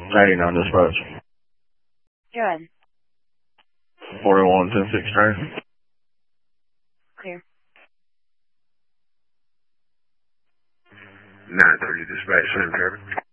99 dispatch. Good. 41, 10-6 Clear. 930 dispatch, same traffic.